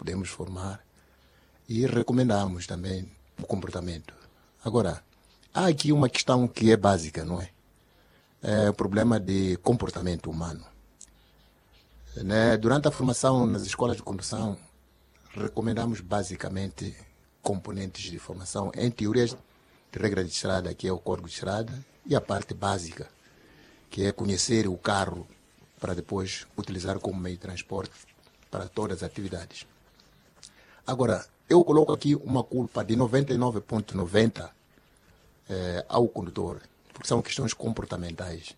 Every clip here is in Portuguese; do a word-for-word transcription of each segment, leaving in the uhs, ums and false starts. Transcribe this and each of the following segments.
podemos formar e recomendamos também o comportamento. Agora, há aqui uma questão que é básica, não é? É o problema de comportamento humano. Né? Durante a formação nas escolas de condução, recomendamos basicamente componentes de formação em teorias de regra de estrada, que é o código de estrada, e a parte básica, que é conhecer o carro para depois utilizar como meio de transporte para todas as atividades. Agora, eu coloco aqui uma culpa de noventa e nove vírgula noventa por cento eh, ao condutor, porque são questões comportamentais.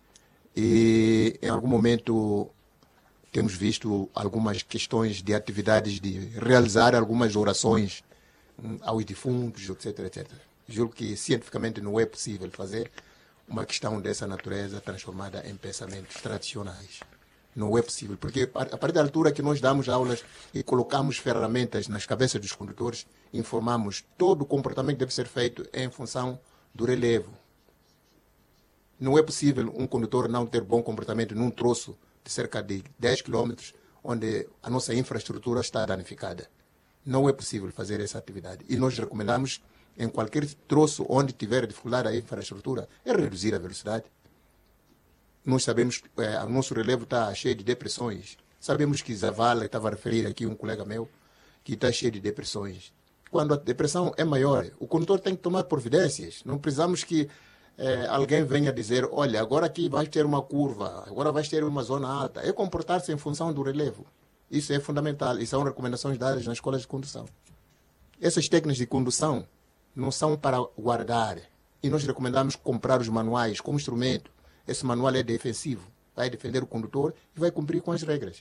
E em algum momento temos visto algumas questões de atividades de realizar algumas orações hum, aos defuntos, etc, etcétera. Julgo que cientificamente não é possível fazer uma questão dessa natureza transformada em pensamentos tradicionais. Não é possível, porque a partir da altura que nós damos aulas e colocamos ferramentas nas cabeças dos condutores, informamos todo o comportamento que deve ser feito em função do relevo. Não é possível um condutor não ter bom comportamento num troço de cerca de dez quilômetros, onde a nossa infraestrutura está danificada. Não é possível fazer essa atividade. E nós recomendamos, em qualquer troço onde tiver dificuldade a infraestrutura, é reduzir a velocidade. Nós sabemos que é, o nosso relevo está cheio de depressões. Sabemos que Zavala, estava a referir aqui um colega meu, que está cheio de depressões. Quando a depressão é maior, o condutor tem que tomar providências. Não precisamos que é, alguém venha dizer, olha, agora aqui vais ter uma curva, agora vais ter uma zona alta. É comportar-se em função do relevo. Isso é fundamental e são recomendações dadas nas escolas de condução. Essas técnicas de condução não são para guardar. E nós recomendamos comprar os manuais como instrumento. Esse manual é defensivo. Vai defender o condutor e vai cumprir com as regras.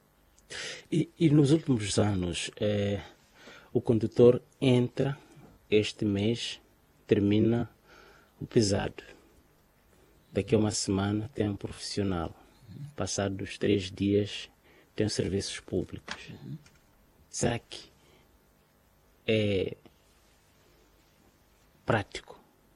E, e nos últimos anos, é, o condutor entra este mês, termina o pesado. Daqui a uma semana tem um profissional. Passados três dias tem os serviços públicos. Será que é prático?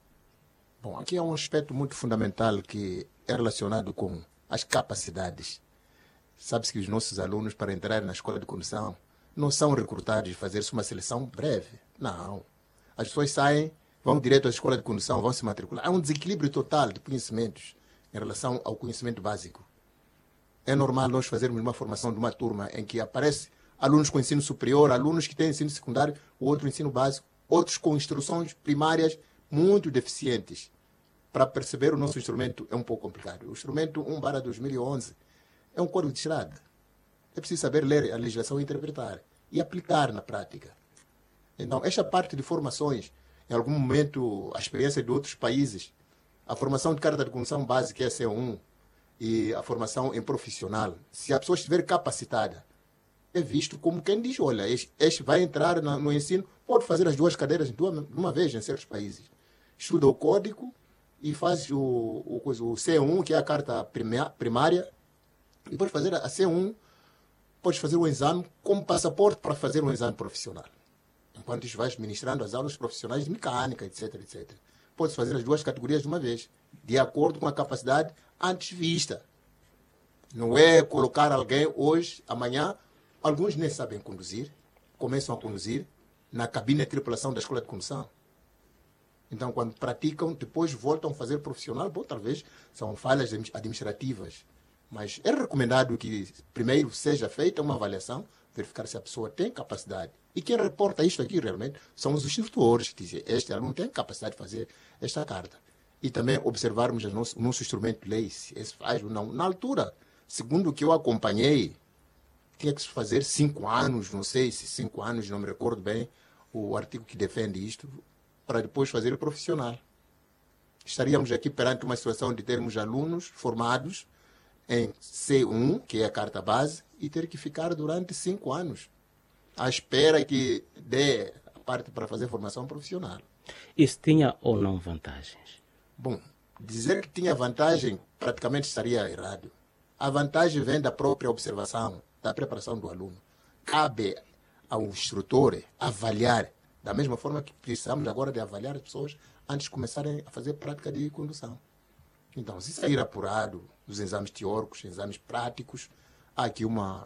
Bom, aqui há um aspecto muito fundamental que é relacionado com as capacidades. Sabe-se que os nossos alunos, para entrar na escola de condução, não são recrutados de fazer-se uma seleção breve. Não. As pessoas saem, vão direto à escola de condução, vão se matricular. Há um desequilíbrio total de conhecimentos em relação ao conhecimento básico. É normal nós fazermos uma formação de uma turma em que aparece alunos com ensino superior, alunos que têm ensino secundário, outro ensino básico, outros com instruções primárias muito deficientes. Para perceber o nosso instrumento é um pouco complicado. O instrumento um barra dois mil e onze é um código de estrada. É preciso saber ler a legislação e interpretar e aplicar na prática. Então, esta parte de formações, em algum momento, a experiência de outros países, a formação de carta de condução básica é a C um e a formação em profissional, se a pessoa estiver capacitada, é visto como quem diz, olha, este, este vai entrar na, no ensino, pode fazer as duas cadeiras de uma, de uma vez em certos países. Estuda o código e faz o, o, o C um, que é a carta primária, e depois fazer a C um, pode fazer o exame como passaporte para fazer um exame profissional. Enquanto isto vais ministrando as aulas profissionais de mecânica, etc, etcétera. Pode fazer as duas categorias de uma vez, de acordo com a capacidade antes vista. Não é colocar alguém hoje, amanhã. Alguns nem sabem conduzir, começam a conduzir na cabine de tripulação da escola de condução. Então, quando praticam, depois voltam a fazer profissional, bom, talvez são falhas administrativas. Mas é recomendado que primeiro seja feita uma avaliação, verificar se a pessoa tem capacidade. E quem reporta isto aqui realmente são os instrutores, que dizem, este aluno tem capacidade de fazer esta carta. E também observarmos o nosso, o nosso instrumento de lei, se esse faz ou não. Na altura, segundo o que eu acompanhei, tinha que se fazer cinco anos, não sei se cinco anos, não me recordo bem, o artigo que defende isto, para depois fazer o profissional. Estaríamos aqui perante uma situação de termos alunos formados em C um, que é a carta base, e ter que ficar durante cinco anos, à espera que dê a parte para fazer formação profissional. Isso tinha ou não vantagens? Bom, dizer que tinha vantagem praticamente estaria errado. A vantagem vem da própria observação, da preparação do aluno. Cabe ao instrutor avaliar, da mesma forma que precisamos agora de avaliar as pessoas antes de começarem a fazer prática de condução. Então, se sair apurado os exames teóricos, exames práticos, há aqui uma,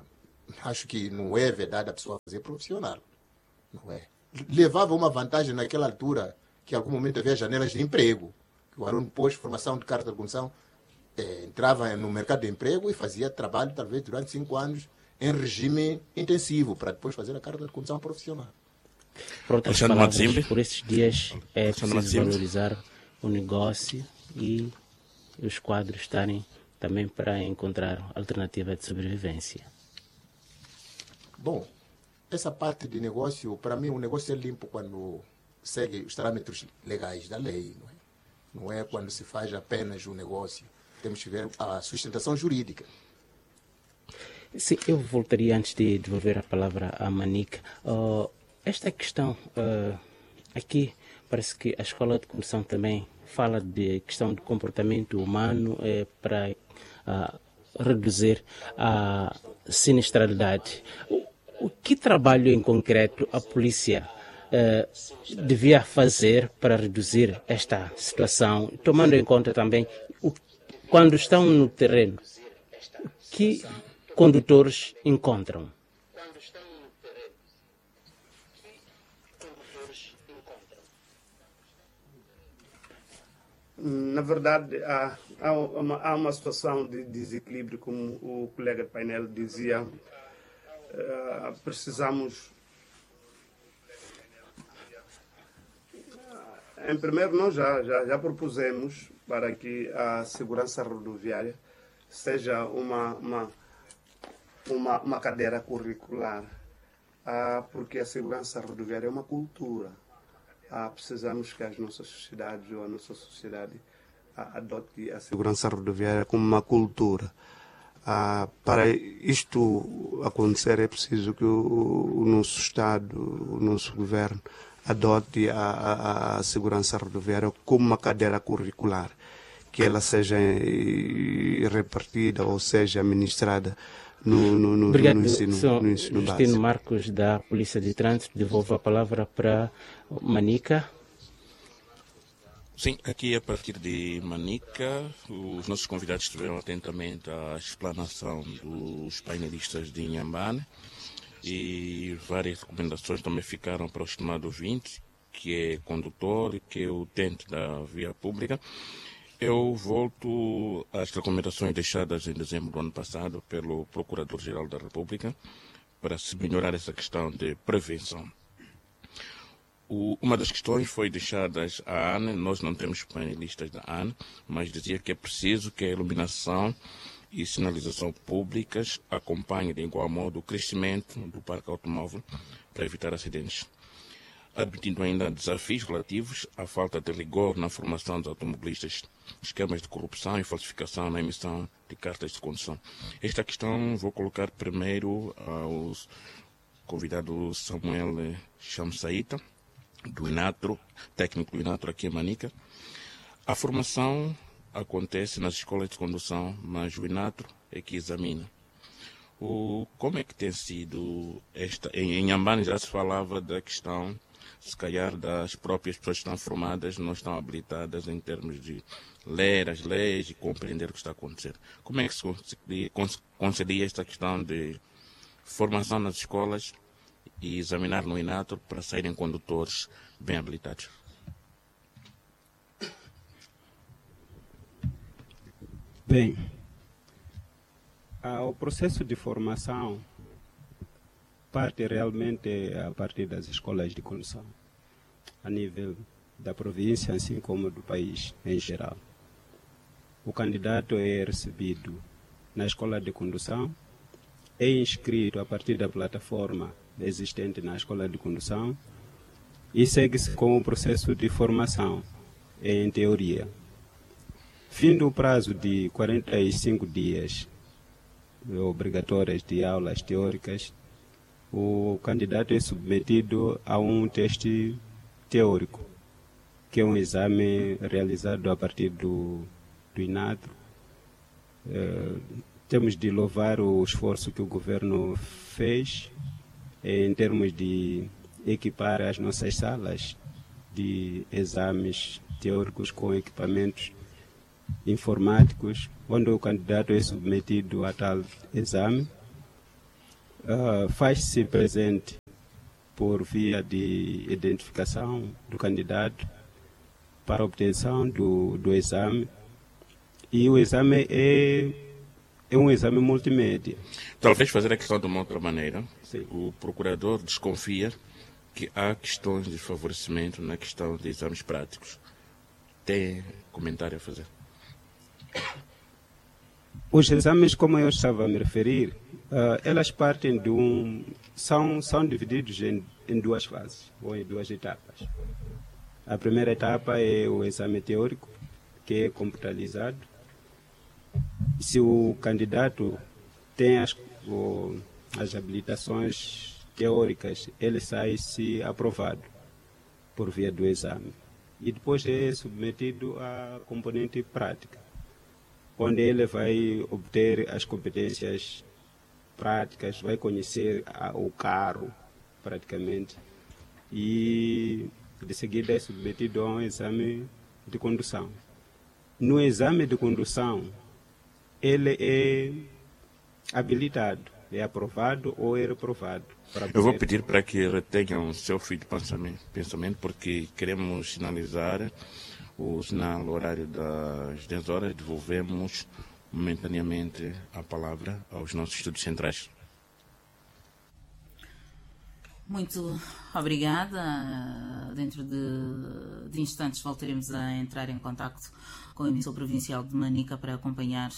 acho que não é verdade a pessoa fazer profissional. Não é. Levava uma vantagem naquela altura, que em algum momento havia janelas de emprego. Que o aluno, pós formação de carta de condução, eh, entrava no mercado de emprego e fazia trabalho, talvez durante cinco anos, em regime intensivo, para depois fazer a carta de condução profissional. Por outras palavras, por esses dias é preciso valorizar o negócio e os quadros estarem também para encontrar alternativa de sobrevivência. Bom, essa parte de negócio, para mim, o negócio é limpo quando segue os parâmetros legais da lei. Não é, não é quando se faz apenas o negócio. Temos que ver a sustentação jurídica. Sim, eu voltaria antes de devolver a palavra à Manica. Uh, esta questão, uh, aqui parece que a Escola de Condução também fala de questão de comportamento humano eh, para uh, reduzir a sinistralidade. O, o que trabalho em concreto a polícia uh, devia fazer para reduzir esta situação, tomando em conta também o, quando estão no terreno, que condutores encontram? Na verdade, há, há, uma, há uma situação de desequilíbrio, como o colega de painel dizia. Uh, precisamos... Em primeiro, nós já, já, já propusemos para que a segurança rodoviária seja uma, uma, uma, uma cadeira curricular, uh, porque a segurança rodoviária é uma cultura. Ah, precisamos que as nossas sociedades ou a nossa sociedade ah, adote a segurança rodoviária como uma cultura. Ah, para isto acontecer é preciso que o, o nosso Estado, o nosso governo, adote a, a, a segurança rodoviária como uma cadeira curricular, que ela seja repartida ou seja administrada No, no, no, Obrigado, no ensino, senhor no ensino Justino básico. Marcos, da Polícia de Trânsito. Devolvo a palavra para Manica. Sim, aqui a partir de Manica, os nossos convidados estiveram atentamente à explanação dos painelistas de Inhambane e várias recomendações também ficaram para o estimado ouvinte, que é condutor e que é utente da via pública. Eu volto às recomendações deixadas em dezembro do ano passado pelo Procurador-Geral da República para se melhorar essa questão de prevenção. O, uma das questões foi deixada à ANE, nós não temos painelistas da ANE, mas dizia que é preciso que a iluminação e sinalização públicas acompanhem de igual modo o crescimento do parque automóvel para evitar acidentes. Admitindo ainda desafios relativos à falta de rigor na formação dos automobilistas, esquemas de corrupção e falsificação na emissão de cartas de condução. Esta questão vou colocar primeiro ao convidado Samuel Chamsaíta, do INATRO, técnico do INATRO aqui em Manica. A formação acontece nas escolas de condução, mas o INATRO é que examina. O, como é que tem sido esta... Em Inhambane já se falava da questão, se calhar, das próprias pessoas que estão formadas não estão habilitadas em termos de ler as leis e compreender o que está a acontecer. Como é que se concilia esta questão de formação nas escolas e examinar no INATRO para saírem condutores bem habilitados? Bem, o processo de formação parte realmente a partir das escolas de condução, a nível da província, assim como do país em geral. O candidato é recebido na escola de condução, é inscrito a partir da plataforma existente na escola de condução e segue-se com o processo de formação em teoria. Fim o prazo de quarenta e cinco dias obrigatórias de aulas teóricas, o candidato é submetido a um teste teórico, que é um exame realizado a partir do, do INATRO. É, temos de louvar o esforço que o governo fez é, em termos de equipar as nossas salas de exames teóricos com equipamentos informáticos, onde o candidato é submetido a tal exame. uh, faz-se presente por via de identificação do candidato para obtenção do, do exame. E o exame é, é um exame multimédia. Talvez fazer a questão de uma outra maneira. Sim. O procurador desconfia que há questões de favorecimento na questão de exames práticos. Tem comentário a fazer? Os exames, como eu estava a me referir, uh, elas partem de um... São, são divididos em, em duas fases, ou em duas etapas. A primeira etapa é o exame teórico, que é computarizado. Se o candidato tem as, o, as habilitações teóricas, ele sai-se aprovado por via do exame. E depois é submetido à componente prática, onde ele vai obter as competências práticas, vai conhecer a, o carro, praticamente, e de seguida é submetido a um exame de condução. No exame de condução, ele é habilitado, é aprovado ou é reprovado. Eu vou pedir para que retenham o seu fio de pensamento, pensamento, porque queremos sinalizar o sinal horário das dez horas, devolvemos momentaneamente a palavra aos nossos estudos centrais. Muito obrigada. Dentro de, de instantes voltaremos a entrar em contacto com o emissor provincial de Manica para acompanhar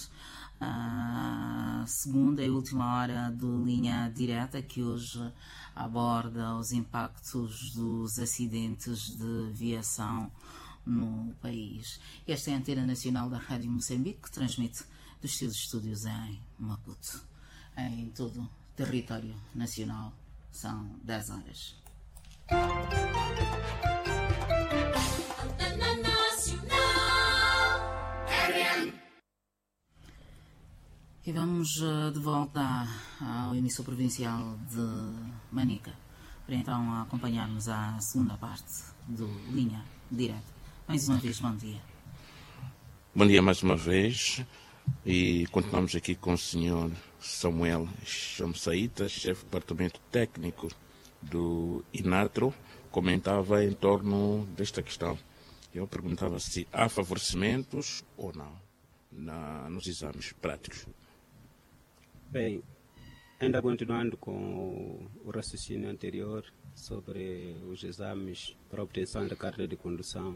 a segunda e última hora do Linha Direta, que hoje aborda os impactos dos acidentes de viação no país. Esta é a Antena Nacional da Rádio Moçambique, que transmite dos seus estúdios em Maputo, em todo o território nacional. São dez horas. Antena Nacional R M. E vamos de volta ao emissor provincial de Manica, para então acompanharmos a segunda parte do Linha Direta. Mais uma vez, bom dia. Bom dia mais uma vez. E continuamos aqui com o senhor Samuel Chamsaíta, chefe do departamento técnico do INATRO, comentava em torno desta questão. Eu perguntava se há favorecimentos ou não na, nos exames práticos. Bem, ainda continuando com o raciocínio anterior sobre os exames para obtenção da carta de condução,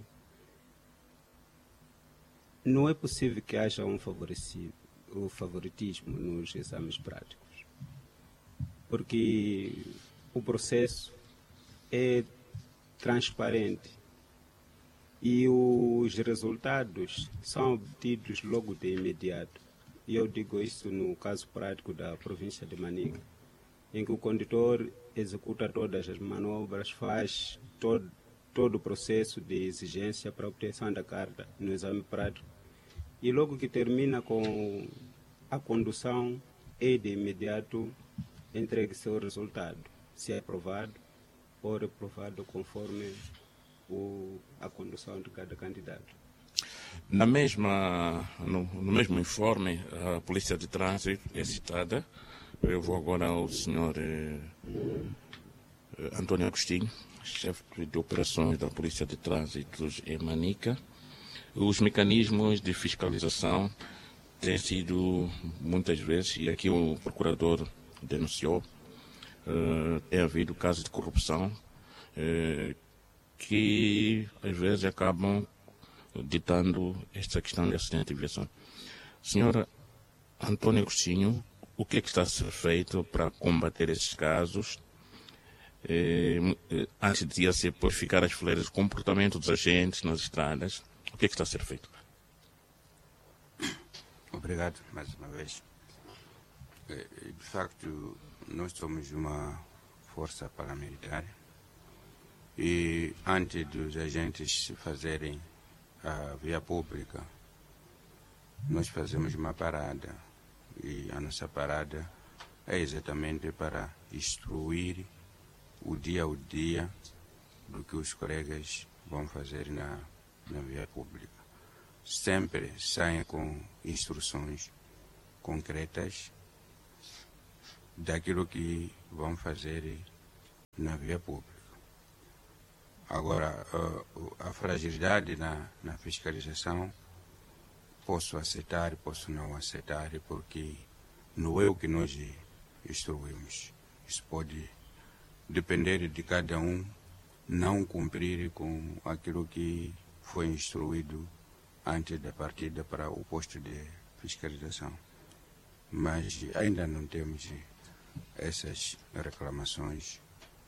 não é possível que haja um o favoritismo nos exames práticos, porque o processo é transparente e os resultados são obtidos logo de imediato. E eu digo isso no caso prático da província de Manica, em que o condutor executa todas as manobras, faz todo, todo o processo de exigência para a obtenção da carta no exame prático. E logo que termina com a condução, é de imediato entregue seu resultado, se é aprovado ou reprovado conforme o, a condução de cada candidato. Na mesma, no, no mesmo informe, a Polícia de Trânsito é citada. Eu vou agora ao senhor eh, Antônio Agostinho, chefe de operações da Polícia de Trânsito em Manica. Os mecanismos de fiscalização têm sido, muitas vezes, e aqui o procurador denunciou, uh, tem havido casos de corrupção uh, que, às vezes, acabam ditando esta questão de acidente de viação. Senhora Antônio Agostinho, o que é que está a ser feito para combater esses casos? Eh, antes de se purificar as fileiras, o comportamento dos agentes nas estradas, o que é que está a ser feito? Obrigado mais uma vez. De facto, nós somos uma força paramilitar e antes dos agentes fazerem a via pública, nós fazemos uma parada e a nossa parada é exatamente para instruir o dia a dia do que os colegas vão fazer na, na via pública. Sempre saem com instruções concretas daquilo que vão fazer na via pública. Agora, a fragilidade na, na fiscalização, posso aceitar, posso não aceitar, porque não é o que nós instruímos. Isso pode depender de cada um não cumprir com aquilo que foi instruído antes da partida para o posto de fiscalização. Mas ainda não temos essas reclamações.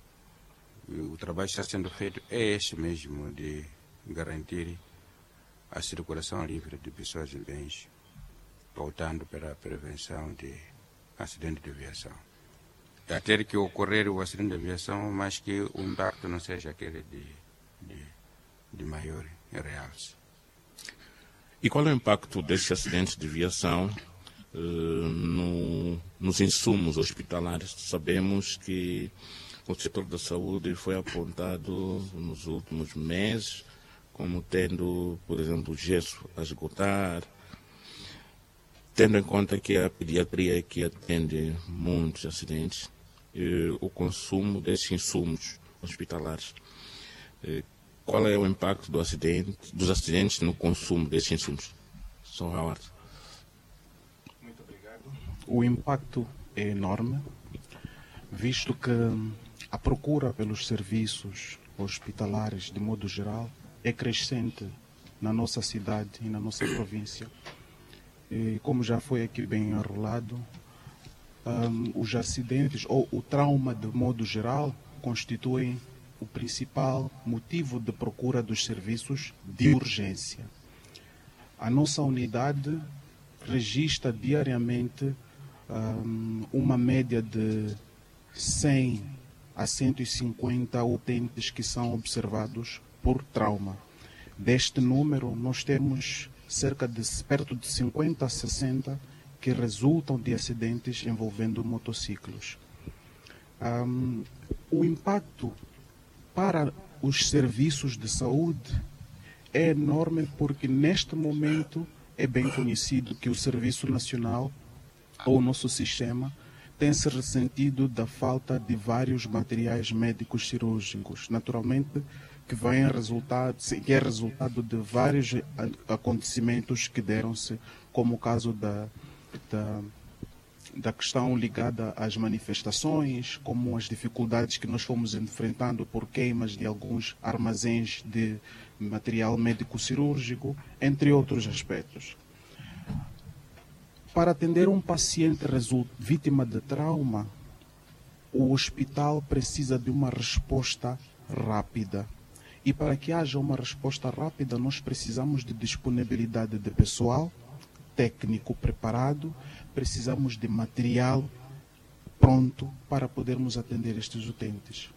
O trabalho que está sendo feito é esse mesmo, de garantir a circulação livre de pessoas e bens, pautando para a prevenção de acidentes de aviação. Até que ocorrer o acidente de aviação, mas que o impacto não seja aquele de, de, de maior realce. E qual é o impacto destes acidentes de aviação uh, no, nos insumos hospitalares? Sabemos que o setor da saúde foi apontado nos últimos meses como tendo, por exemplo, gesso a esgotar, tendo em conta que a pediatria é que atende muitos acidentes, e o consumo desses insumos hospitalares. E qual é o impacto do acidente, dos acidentes no consumo desses insumos? Sr. Howard. Muito obrigado. O impacto é enorme, visto que a procura pelos serviços hospitalares, de modo geral, é crescente na nossa cidade e na nossa província. E, como já foi aqui bem enrolado, um, os acidentes ou o trauma, de modo geral, constituem o principal motivo de procura dos serviços de urgência. A nossa unidade registra diariamente um, uma média de cem a cento e cinquenta utentes que são observados por trauma. Deste número, nós temos cerca de perto de cinquenta a sessenta que resultam de acidentes envolvendo motociclos. Um, o impacto para os serviços de saúde é enorme, porque neste momento é bem conhecido que o Serviço Nacional, ou o nosso sistema, tem se ressentido da falta de vários materiais médicos cirúrgicos, naturalmente que, vem resultado, que é resultado de vários acontecimentos que deram-se, como o caso da, da, da questão ligada às manifestações, como as dificuldades que nós fomos enfrentando por queimas de alguns armazéns de material médico cirúrgico, entre outros aspectos. Para atender um paciente vítima de trauma, o hospital precisa de uma resposta rápida. E para que haja uma resposta rápida, nós precisamos de disponibilidade de pessoal técnico preparado, precisamos de material pronto para podermos atender estes utentes.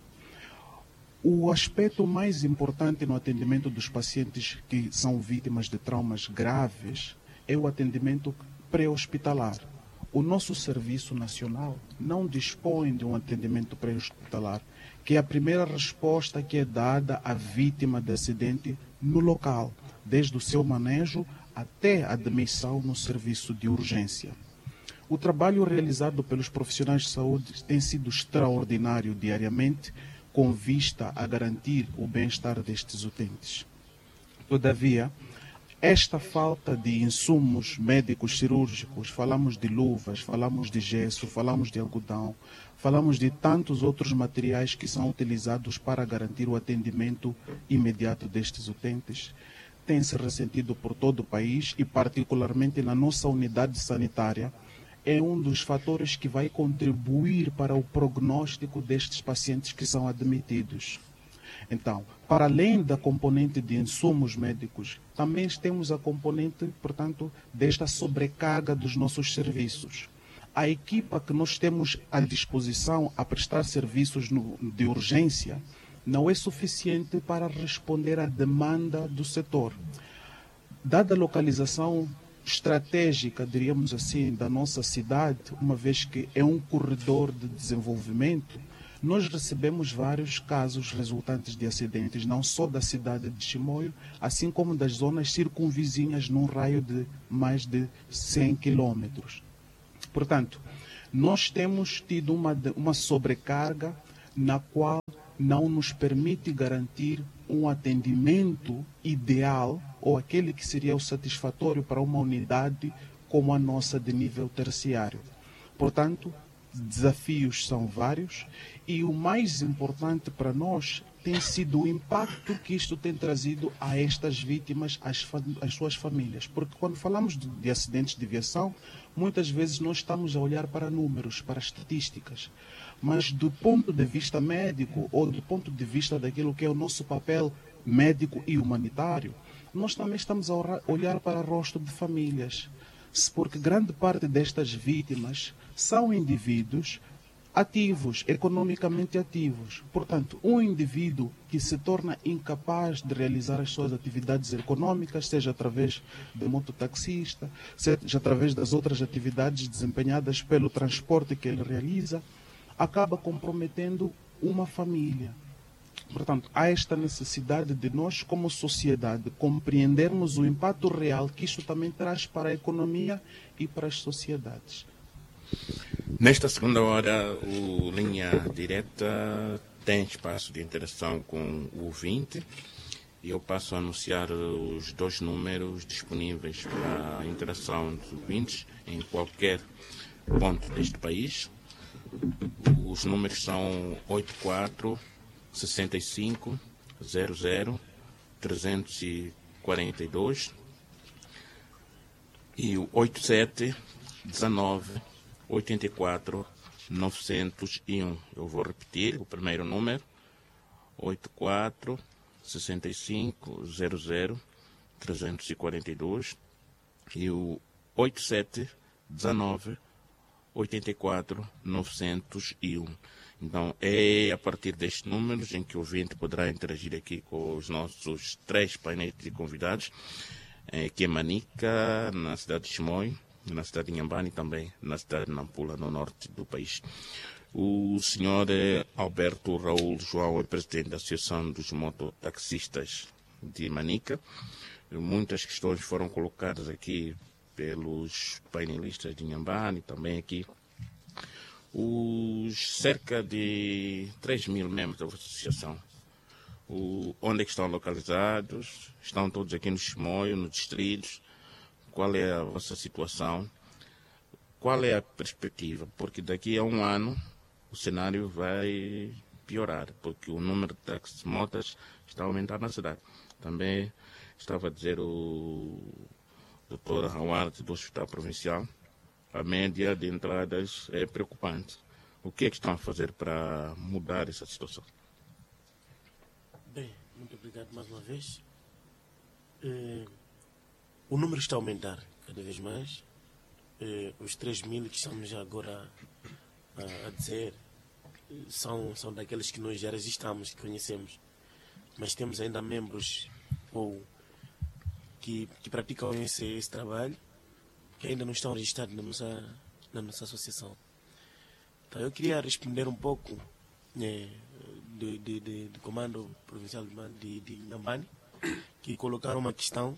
O aspecto mais importante no atendimento dos pacientes que são vítimas de traumas graves é o atendimento pré-hospitalar. O nosso Serviço Nacional não dispõe de um atendimento pré-hospitalar, que é a primeira resposta que é dada à vítima de acidente no local, desde o seu manejo até a admissão no serviço de urgência. O trabalho realizado pelos profissionais de saúde tem sido extraordinário diariamente, com vista a garantir o bem-estar destes utentes. Todavia, esta falta de insumos médicos cirúrgicos, falamos de luvas, falamos de gesso, falamos de algodão, falamos de tantos outros materiais que são utilizados para garantir o atendimento imediato destes utentes, tem se ressentido por todo o país e particularmente na nossa unidade sanitária. É um dos fatores que vai contribuir para o prognóstico destes pacientes que são admitidos. Então, para além da componente de insumos médicos, também temos a componente, portanto, desta sobrecarga dos nossos serviços. A equipa que nós temos à disposição a prestar serviços no, de urgência não é suficiente para responder à demanda do setor. Dada a localização estratégica, diríamos assim, da nossa cidade, uma vez que é um corredor de desenvolvimento, nós recebemos vários casos resultantes de acidentes, não só da cidade de Chimoio, assim como das zonas circunvizinhas num raio de mais de cem quilômetros. Portanto, nós temos tido uma, uma sobrecarga na qual não nos permite garantir um atendimento ideal ou aquele que seria o satisfatório para uma unidade como a nossa de nível terciário. Portanto, desafios são vários e o mais importante para nós tem sido o impacto que isto tem trazido a estas vítimas, às, às suas famílias. Porque quando falamos de, de acidentes de viação, muitas vezes nós estamos a olhar para números, para estatísticas. Mas do ponto de vista médico ou do ponto de vista daquilo que é o nosso papel médico e humanitário, nós também estamos a olhar para o rosto de famílias. Porque grande parte destas vítimas são indivíduos ativos, economicamente ativos. Portanto, um indivíduo que se torna incapaz de realizar as suas atividades econômicas, seja através de mototaxista, seja através das outras atividades desempenhadas pelo transporte que ele realiza, acaba comprometendo uma família. Portanto, há esta necessidade de nós, como sociedade, compreendermos o impacto real que isto também traz para a economia e para as sociedades. Nesta segunda hora, o Linha Direta tem espaço de interação com o ouvinte e eu passo a anunciar os dois números disponíveis para a interação dos ouvintes em qualquer ponto deste país. Os números são oito quatro sessenta e cinco zero zero trezentos e quarenta e dois e o oito sete dezenove oitenta e quatro novecentos e um. Eu vou repetir o primeiro número: oito quatro sessenta e cinco zero zero trezentos e quarenta e dois e o oito sete dezenove oitenta e quatro novecentos e um. Então, é a partir destes números em que o ouvinte poderá interagir aqui com os nossos três painéis de convidados, aqui em Manica, na cidade de Chimoio, na cidade de Inhambane e também na cidade de Nampula, no norte do país. O senhor Alberto Raul João é presidente da Associação dos Mototaxistas de Manica. Muitas questões foram colocadas aqui pelos painelistas de Inhambane e também aqui. Os cerca de três mil membros da associação, o, onde é que estão localizados? Estão todos aqui no Chimoio, nos distritos? Qual é a vossa situação? Qual é a perspectiva? Porque daqui a um ano o cenário vai piorar, porque o número de taximotas está a aumentar na cidade. Também estava a dizer o doutor Howard do Hospital Provincial, a média de entradas é preocupante. O que é que estão a fazer para mudar essa situação? Bem, muito obrigado mais uma vez. Eh, o número está a aumentar cada vez mais. Eh, os três mil que estamos agora a, a dizer são, são daqueles que nós já registramos, que conhecemos. Mas temos ainda membros ou, que, que praticam esse, esse trabalho, que ainda não estão registrados na nossa, na nossa associação. Então, eu queria responder um pouco né, do, de, de, do Comando Provincial de, de Inhambane, que colocaram uma questão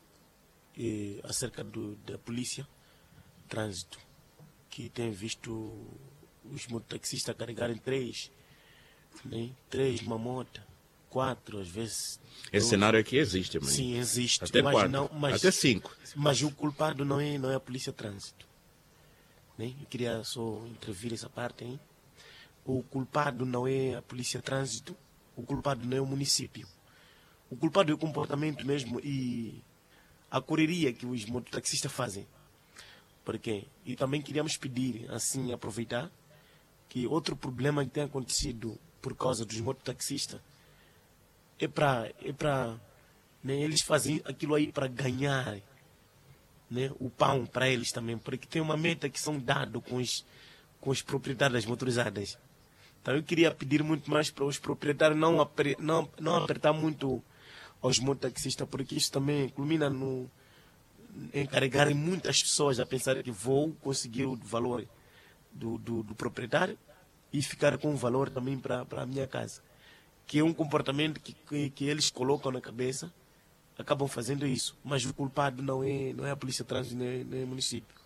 eh, acerca do, da polícia trânsito, que tem visto os mototaxistas carregarem três, né, três numa moto, quatro às vezes. Esse cenário aqui existe, mas sim, existe. Até mas quatro, não, mas, até cinco. Mas o culpado não é, não é a polícia trânsito. Né? Eu queria só intervir essa parte aí. O culpado não é a polícia trânsito, o culpado não é o município. O culpado é o comportamento mesmo e a correria que os mototaxistas fazem. Porque, e também queríamos pedir, assim, aproveitar, que outro problema que tem acontecido por causa dos mototaxistas é para é para né, eles fazem aquilo aí para ganhar, né, o pão para eles também, porque tem uma meta que são dados com os, com os proprietários das motorizadas. Então eu queria pedir muito mais para os proprietários não, aper, não, não apertar muito aos mototaxistas, porque isso também culmina no encarregarem muitas pessoas a pensar que vou conseguir o valor do, do, do proprietário e ficar com o valor também para a minha casa. Que é um comportamento que, que, que eles colocam na cabeça, acabam fazendo isso. Mas o culpado não é, não é a polícia trânsito nem, nem o município.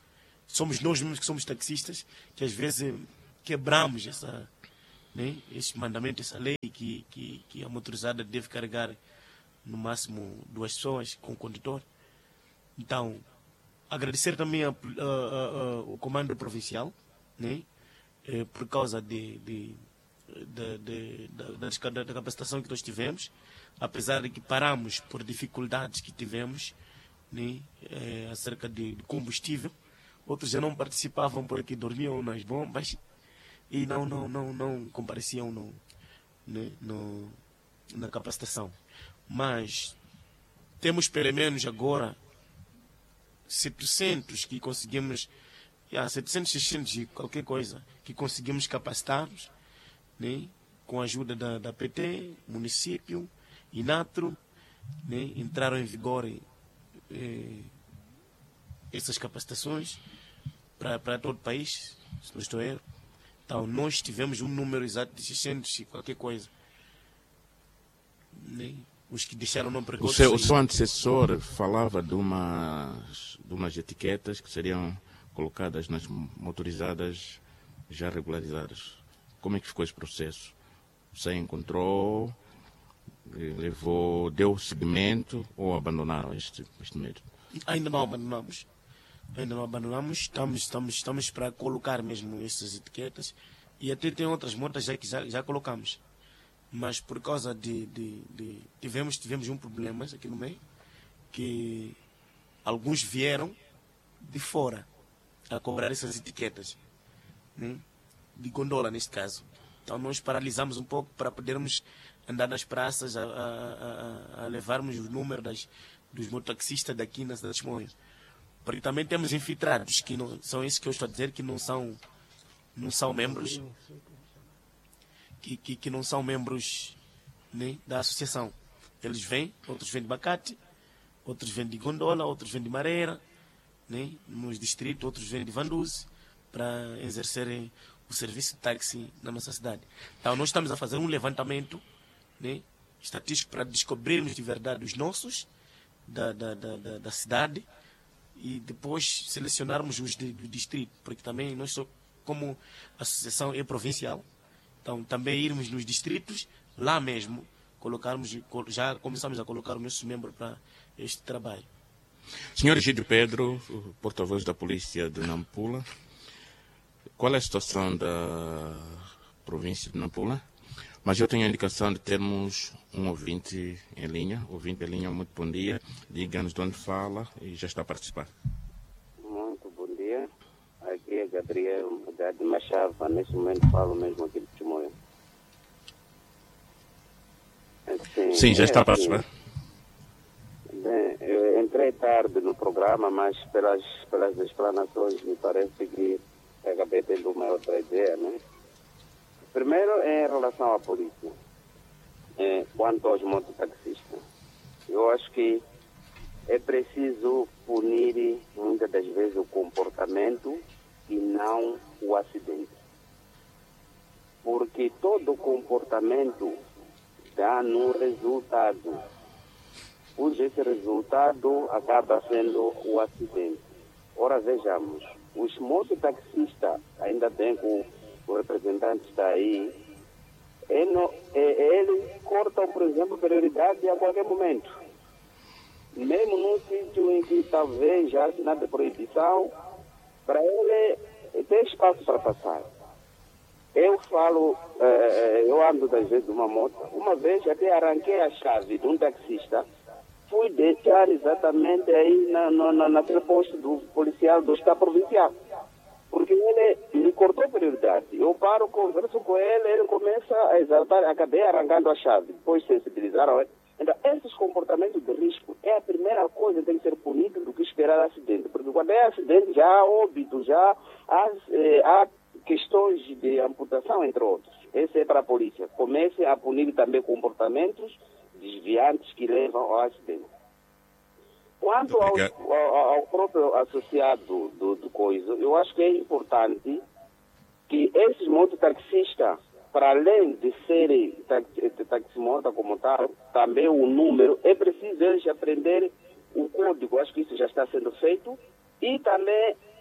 somos nós mesmos que somos taxistas, que às vezes quebramos essa, né, esse mandamento, essa lei que, que, que a motorizada deve carregar no máximo duas pessoas com o condutor. Então, agradecer também a, a, a, a, o comando provincial, né, eh, por causa de, de, de, de, de, da, da capacitação que nós tivemos, apesar de que paramos por dificuldades que tivemos, né, eh, acerca de, de combustível. Outros já não participavam porque dormiam nas bombas e não, não, não, não compareciam no, né, no, na capacitação. Mas temos pelo menos agora setecentos que conseguimos, yeah, setecentos, seiscentos e qualquer coisa, que conseguimos capacitar-nos, né, com a ajuda da, da P T, município, Inatro, né, entraram em vigor eh, essas capacitações para todo o país, se não estou erro. Então, nós tivemos um número exato de seiscentos e qualquer coisa. Né? Os que deixaram não o seu, o seu antecessor falava de umas, de umas etiquetas que seriam colocadas nas motorizadas já regularizadas. Como é que ficou esse processo? Você encontrou, levou, deu seguimento ou abandonaram este, este método? Ainda não abandonamos. Ainda não abandonamos. Estamos, estamos, estamos para colocar mesmo essas etiquetas. E até tem outras motas já que já, já colocamos. Mas por causa de, de, de... Tivemos, tivemos um problema aqui no meio, que alguns vieram de fora a cobrar essas etiquetas, né? De gondola neste caso. Então nós paralisamos um pouco para podermos andar nas praças a, a, a, a levarmos o número das, dos mototaxistas daqui na cidade de Chimoio. Porque também temos infiltrados, que não, são esses que eu estou a dizer que não são, não são membros, que, que, que não são membros, né, da associação. Eles vêm, outros vêm de Bacate, outros vêm de Gondola, outros vêm de Mareira, né, nos distritos, outros vêm de Vanduze, para exercerem o serviço de táxi na nossa cidade. Então nós estamos a fazer um levantamento, né, estatístico para descobrirmos de verdade os nossos da, da, da, da, da cidade e depois selecionarmos os de, do distrito, porque também nós, só, como a associação é provincial, então também irmos nos distritos, lá mesmo, colocarmos, já começamos a colocar os nossos membros para este trabalho. Senhor Egídio Pedro, porta-voz da polícia de Nampula, qual é a situação da província de Nampula? Mas eu tenho a indicação de termos um ouvinte em linha. Ouvinte em linha, muito bom dia. Diga-nos de onde fala e já está a participar. Muito bom dia. Aqui é Gabriel de Machava. Neste momento falo mesmo aqui de Chimoio. Assim, Sim, já está é, a participar. Assim, bem, eu entrei tarde no programa, mas pelas, pelas explanações me parece que acabei tendo uma outra ideia, né? Primeiro, em relação à polícia, é, quanto aos mototaxistas, eu acho que é preciso punir muitas das vezes o comportamento e não o acidente. Porque todo comportamento dá no resultado, cujo esse resultado acaba sendo o acidente. Ora, vejamos, os mototaxistas, ainda bem que o o representante está aí, ele, ele corta, por exemplo, prioridade a qualquer momento. Mesmo num sítio em que talvez já assinado de proibição, para ele ter espaço para passar. Eu falo, eh, eu ando das vezes de uma moto, uma vez até arranquei a chave de um taxista, fui deixar exatamente aí na, na, naquele posto do policial do Estado Provincial. Porque ele me cortou prioridade. Eu paro, converso com ele, ele começa a exaltar, acabei arrancando a chave, depois sensibilizaram ele. Então, esses comportamentos de risco é a primeira coisa que tem que ser punido do que esperar acidente. Porque quando é acidente, já há óbito, já há, eh, há questões de amputação, entre outros. Esse é para a polícia. Comece a punir também comportamentos desviantes que levam ao acidente. Quanto ao, ao, ao próprio associado do, do coisa, eu acho que é importante que esses mototaxistas, para além de serem taximota como tal, também o número, é preciso eles aprenderem o código, acho que isso já está sendo feito, e também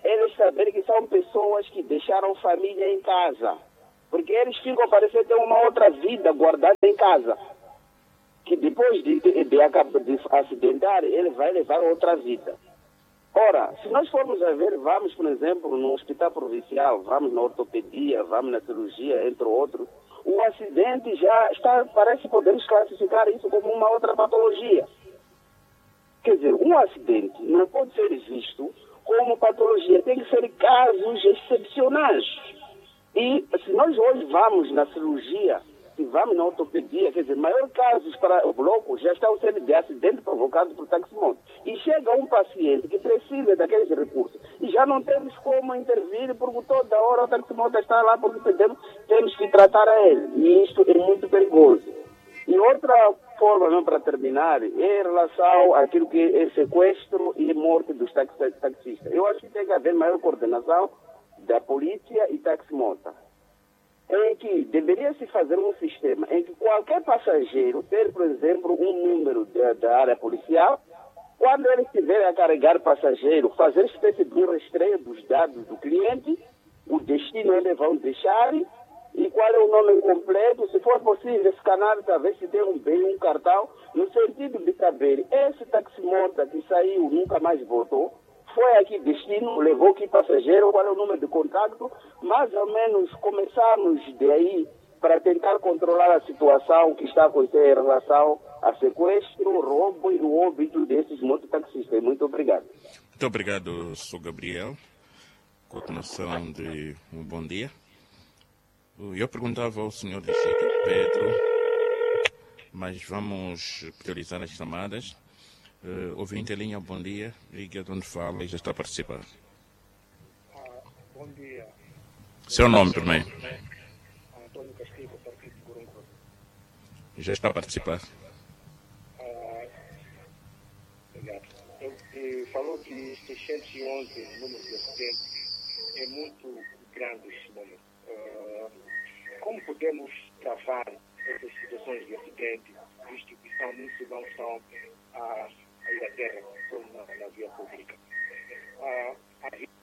eles saberem que são pessoas que deixaram família em casa. Porque eles ficam a parecer ter uma outra vida guardada em casa. Que depois de, de, de, de acidentar, ele vai levar outra vida. Ora, se nós formos a ver, vamos, por exemplo, no hospital provincial, vamos na ortopedia, vamos na cirurgia, entre outros, o acidente já está, parece que podemos classificar isso como uma outra patologia. Quer dizer, um acidente não pode ser visto como patologia, tem que ser casos excepcionais. E se nós hoje vamos na cirurgia, se vamos na ortopedia, quer dizer, maiores casos para o bloco já estão sendo de acidente provocado por taximoto. E chega um paciente que precisa daqueles recursos e já não temos como intervir porque toda hora o taximoto está lá porque temos, temos que tratar a ele. E isto é muito perigoso. E outra forma, mesmo para terminar, é em relação àquilo que é sequestro e morte dos taxistas. Eu acho que tem que haver maior coordenação da polícia e taximota, em que deveria se fazer um sistema em que qualquer passageiro ter, por exemplo, um número da, da área policial, quando ele estiver a carregar passageiro, fazer espécie de um rastreio dos dados do cliente, o destino eles vão deixar e qual é o nome completo, se for possível escanear, talvez se tem um bem, um cartão, no sentido de saber, esse taximota que saiu, nunca mais voltou, foi aqui destino, levou aqui passageiro, qual é o número de contato, mais ou menos começarmos daí para tentar controlar a situação que está acontecendo em relação a sequestro, roubo e o óbito desses mototaxistas. Muito obrigado. Muito obrigado, senhor Gabriel. Continuação de um bom dia. Eu perguntava ao senhor Pedro, mas vamos priorizar as chamadas. Uh, ouvinte em linha, bom dia. Liga de onde fala e já está a participar. Ah, bom dia. Seu nome primeiro. Antônio Castilho, partido de Gorongosa. Já está a participar. Ah, obrigado. Ele falou que seiscentos e onze números de acidentes é muito grande este número. Ah, como podemos travar essas situações de acidente, visto que são muitos são a aí da terra, na, na via pública. Ah, a via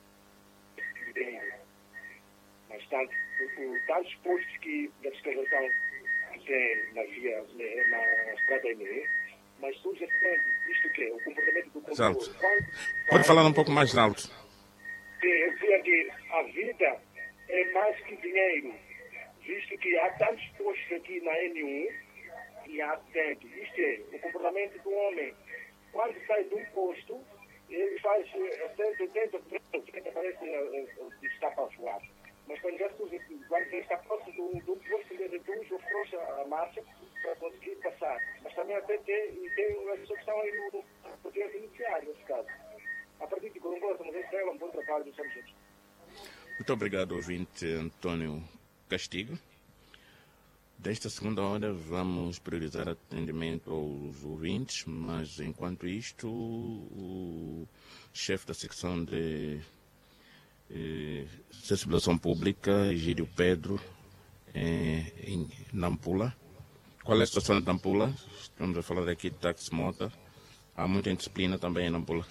mas tanto, o, tantos postos que da fiscalização que tem na via, na, na estrada M E, mas surge sempre isto que é o comportamento do condutor. Pode falar um pouco mais alto. Sim, eu dizia que a vida é mais que dinheiro, visto que há tantos postos aqui na N um e há acidente. Isto é, o comportamento do homem, quando sai de um posto, ele faz cento e oitenta, oitenta, parece que está para voar. Mas quando já surge, quando ele está próximo de um, de um posto, ele reduz ou frouxa a marcha para conseguir passar. Mas também até tem, tem uma pessoa que está aí no processo iniciário, nesse caso. A partir de Gorongosa, mas Israel é um bom trabalho, estamos juntos. Muito obrigado, ouvinte Antônio Castigo. Desta segunda hora vamos priorizar atendimento aos ouvintes, mas enquanto isto o chefe da secção de eh, sensibilização pública, Egídio Pedro, eh, em Nampula. Qual é a situação de Nampula? Estamos a falar aqui de taximota. Há muita indisciplina também em Nampula.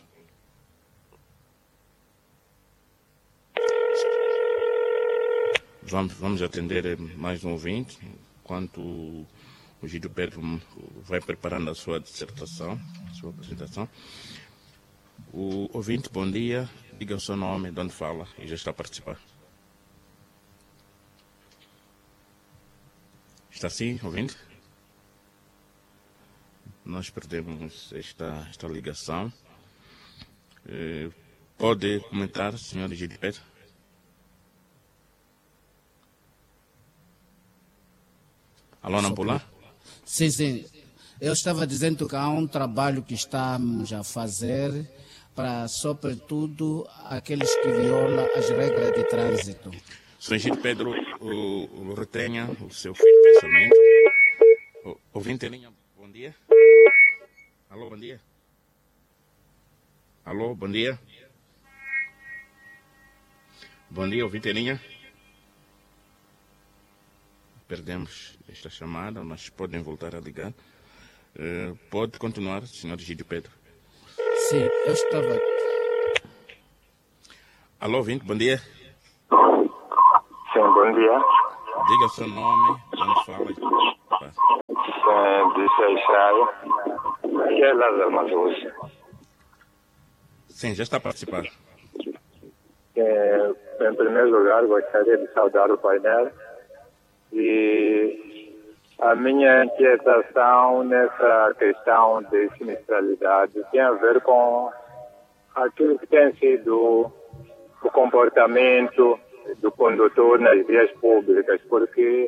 Vamos, vamos atender mais um ouvinte. Enquanto o Egídio Pedro vai preparando a sua dissertação, a sua apresentação. O ouvinte, bom dia. Diga o seu nome, de onde fala e já está a participar. Está sim, ouvinte? Nós perdemos esta, esta ligação. Eh, pode comentar, senhor Egídio Pedro? Alô, Nampula? Sim, sim. Eu estava dizendo que há um trabalho que estamos a fazer para, sobretudo, aqueles que violam as regras de trânsito. senhor Egídio Pedro, o, o retenha o seu fim de pensamento. O, ouvinte em linha, bom dia. Alô, bom dia. Alô, bom dia. Bom dia, ouvinte em linha. Perdemos esta chamada, mas podem voltar a ligar. Uh, pode continuar, senhor Egídio Pedro. Sim, eu estava... Alô, ouvinte, bom dia. Sim, bom dia. Diga o seu nome, onde fala. Sim, de Seixal. Aqui é Lázaro Mazuz. Sim, já está a participar. É, em primeiro lugar, gostaria de saudar o painel e a minha inquietação nessa questão de sinistralidade tem a ver com aquilo que tem sido o comportamento do condutor nas vias públicas, porque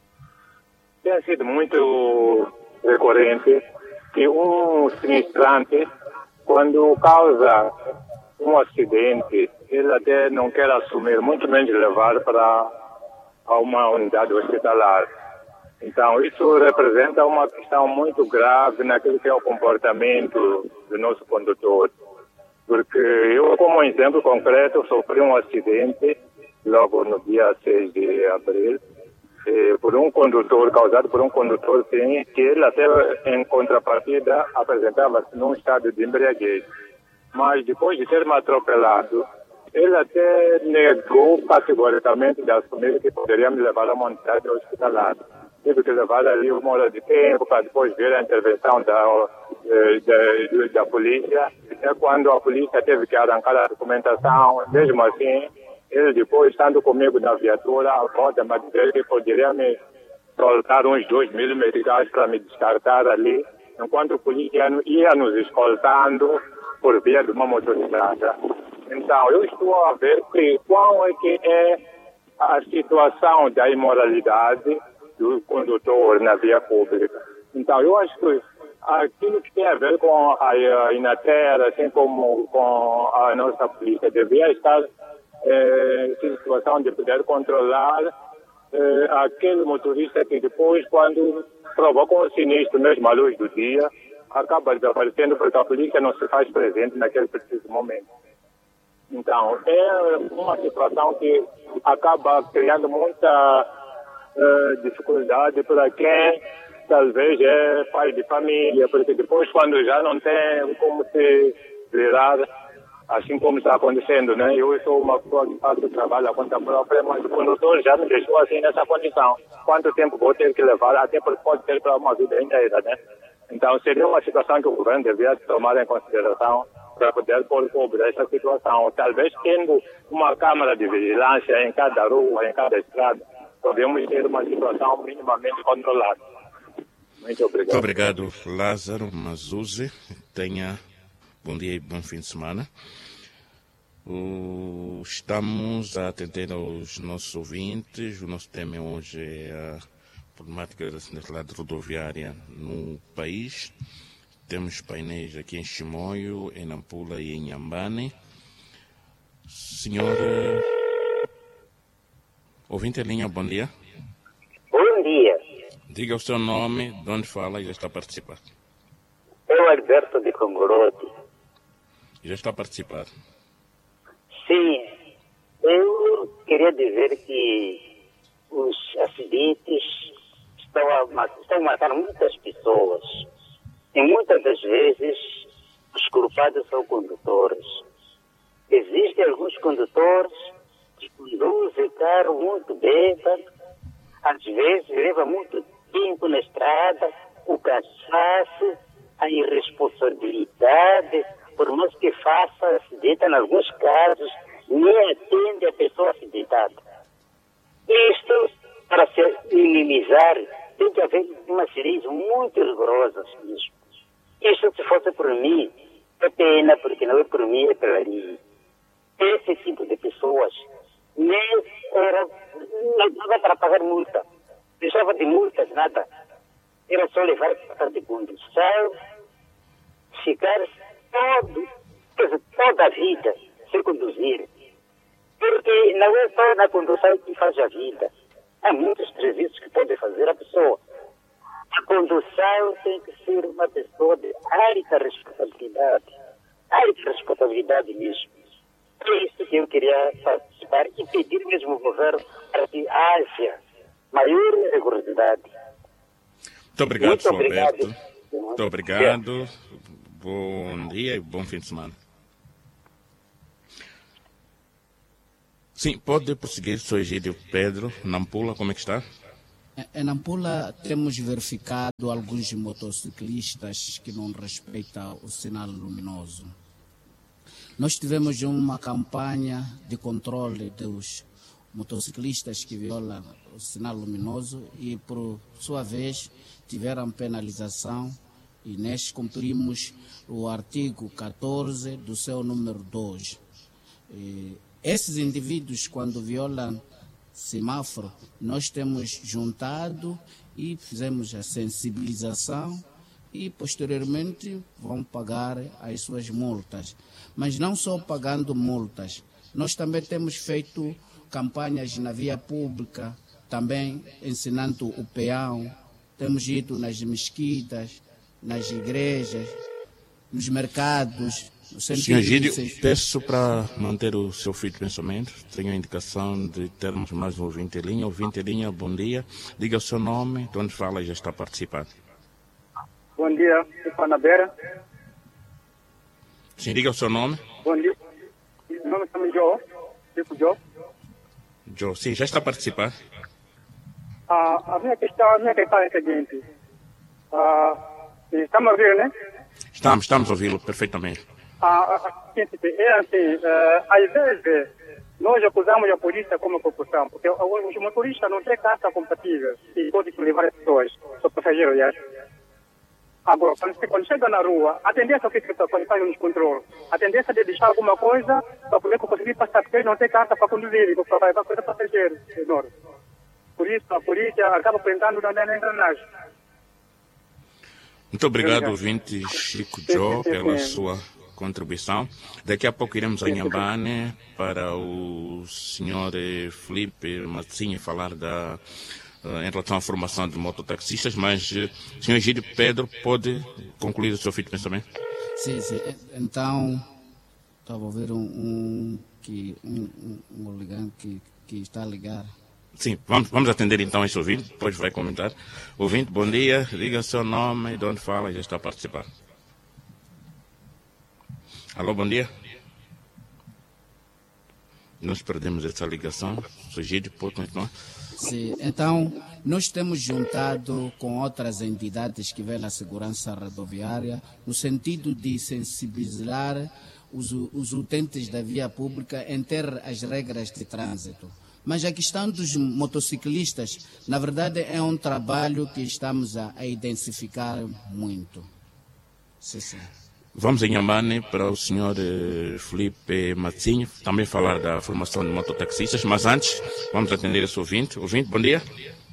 tem sido muito recorrente que um sinistrante, quando causa um acidente, ele até não quer assumir, muito menos levar para uma unidade hospitalar. Então, isso representa uma questão muito grave naquilo que é o comportamento do nosso condutor. Porque eu, como exemplo concreto, sofri um acidente logo no dia seis de abril, eh, por um condutor, causado por um condutor sim, que ele até em contrapartida apresentava-se num estado de embriaguez. Mas depois de ter me atropelado, ele até negou categoricamente de assumir que poderia me levar a uma unidade hospitalar. Tive que levar ali uma hora de tempo para depois ver a intervenção da, da, da polícia. É quando a polícia teve que arrancar a documentação, mesmo assim, ele depois, estando comigo na viatura, volta-me a dizer que poderia me soltar uns dois mil meticais para me descartar ali, enquanto a polícia ia nos escoltando por via de uma motorizada. Então, eu estou a ver que qual é que é a situação da imoralidade do condutor na via pública. Então, eu acho que aquilo que tem a ver com a Inater, assim como com a nossa polícia, devia estar eh, em situação de poder controlar eh, aquele motorista que depois, quando provoca um sinistro, mesmo à luz do dia, acaba desaparecendo porque a polícia não se faz presente naquele preciso momento. Então, é uma situação que acaba criando muita uh, dificuldade para quem talvez é pai de família, porque depois, quando já não tem como se virar, assim como está acontecendo, né? Eu sou uma pessoa que faço trabalho à conta própria, mas o condutor já me deixou assim nessa condição. Quanto tempo vou ter que levar, até porque pode ser para uma vida inteira, né? Então, seria uma situação que o governo devia tomar em consideração para poder pôr sobre essa situação. Talvez tendo uma câmara de vigilância em cada rua, em cada estrada, podemos ter uma situação minimamente controlada. Muito obrigado. Muito obrigado, Lázaro Mazuz. Tenha bom dia e bom fim de semana. O, estamos a atender aos nossos ouvintes. O nosso tema hoje é a problemática da sinistralidade rodoviária no país. Temos painéis aqui em Chimoio, em Nampula e em Inhambane. Senhora ouvinte em linha, bom dia. Bom dia. Diga o seu nome, de onde fala e já está a participar. Eu, Alberto de Congorote. Já está a participar. Sim, eu queria dizer que os acidentes estão a, estão a matar muitas pessoas. E muitas das vezes os culpados são condutores. Existem alguns condutores que conduzem carro muito bêbado, às vezes leva muito tempo na estrada, o cansaço, a irresponsabilidade, por mais que faça acidente, em alguns casos, nem atende a pessoa acidentada. Isto, para se minimizar, tem que haver uma leis muito rigorosas mesmo. Isso, se fosse por mim, é pena, porque não é por mim, é pela lei. Esse tipo de pessoas nem era, não dava para pagar multa. Deixava de multas, nada. Era só levar para de condução, ficar todo, quer dizer, toda a vida sem conduzir. Porque não é só na condução que faz a vida. Há muitos serviços que pode fazer a pessoa. A condução tem que ser uma pessoa de alta responsabilidade. Alta responsabilidade mesmo. É isso que eu queria participar e pedir mesmo ao governo para que haja maior rigorosidade. Muito obrigado, Muito senhor obrigado. Alberto. Muito obrigado. Bom dia e bom fim de semana. Sim, pode prosseguir, sou Egídio Pedro. Nampula, como é que está? Em Nampula temos verificado alguns motociclistas que não respeitam o sinal luminoso. Nós tivemos uma campanha de controle dos motociclistas que violam o sinal luminoso e, por sua vez, tiveram penalização e nós cumprimos o artigo catorze do seu número dois. E esses indivíduos, quando violam semáforo, nós temos juntado e fizemos a sensibilização e posteriormente vão pagar as suas multas. Mas não só pagando multas, nós também temos feito campanhas na via pública, também ensinando o peão, temos ido nas mesquitas, nas igrejas, nos mercados. Senhor Egídio, peço para manter o seu fio de pensamento. Tenho a indicação de termos mais um ouvinte em linha. Ouvinte em linha, bom dia. Diga o seu nome, de onde fala e já está participando. Bom dia, estou na beira. Sim, diga o seu nome. Bom dia. Meu nome é Joe. Tipo Joe. Joe, sim, já está participando. Ah, a minha questão, a minha questão é a seguinte. Ah, estamos a ouvir, né? Estamos, estamos a ouvi-lo perfeitamente. Ah, é assim, uh, às vezes nós acusamos a polícia como corrupção, porque os motoristas não têm carta compatível e podem levar as pessoas, são passageiros, aliás. Agora, quando, quando chega na rua, a tendência é que as pessoas fazem nos controles. A tendência é de deixar alguma coisa para poder conseguir passar, porque não tem carta para conduzir, para levar coisa passageiro. Por isso, a polícia acaba prendendo na engrenagem. Muito obrigado, ouvinte Chico Joe, pela sua contribuição. Daqui a pouco iremos a Inhambane para o senhor Felipe Matzinha falar da, em relação à formação de mototaxistas, mas o senhor Egídio Pedro pode concluir o seu fio de pensamento? Sim, sim. Então, estava a ouvir um, um, que, um, um, um ligante que, que está a ligar. Sim, vamos, vamos atender então esse ouvinte, depois vai comentar. Ouvinte, bom dia, diga seu nome, de onde fala e já está a participar. Alô, bom dia. Nós perdemos essa ligação. Egídio, pode continuar? Sim, então nós temos juntado com outras entidades que veem a segurança rodoviária no sentido de sensibilizar os, os utentes da via pública em ter as regras de trânsito. Mas a questão dos motociclistas, na verdade, é um trabalho que estamos a, a intensificar muito. Sim, sim. Vamos em Inhambane para o senhor eh, Felipe Matzinho também falar da formação de mototaxistas, mas antes vamos atender esse ouvinte. Ouvinte, bom dia.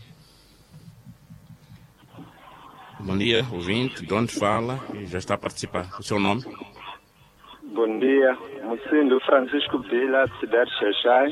Bom dia, ouvinte, de onde fala e já está a participar. O seu nome? Bom dia, Mucindo Francisco Vila, cidade de Xaxai.